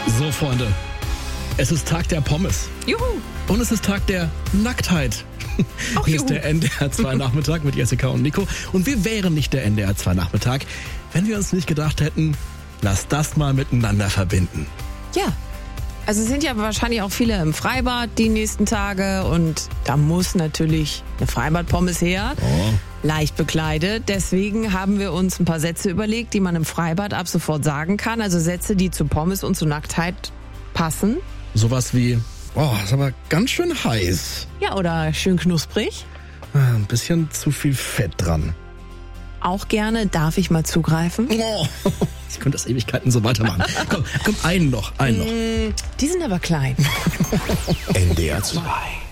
So, Freunde, es ist Tag der Pommes. Juhu! Und es ist Tag der Nacktheit. Ach, Hier ist juhu. der NDR 2 Nachmittag mit Jessica und Nico. Und wir wären nicht der NDR 2 Nachmittag, wenn wir uns nicht gedacht hätten, lass das mal miteinander verbinden. Ja. Also sind ja wahrscheinlich auch viele im Freibad die nächsten Tage und da muss natürlich eine Freibad-Pommes her. Oh. Leicht bekleidet. Deswegen haben wir uns ein paar Sätze überlegt, die man im Freibad ab sofort sagen kann. Also Sätze, die zu Pommes und zu Nacktheit passen. Sowas wie, oh, ist aber ganz schön heiß. Ja, oder schön knusprig. Ein bisschen zu viel Fett dran. Auch gerne, darf ich mal zugreifen? Oh, ich könnte das Ewigkeiten so weitermachen. Komm, einen noch. Die sind aber klein. NDR 2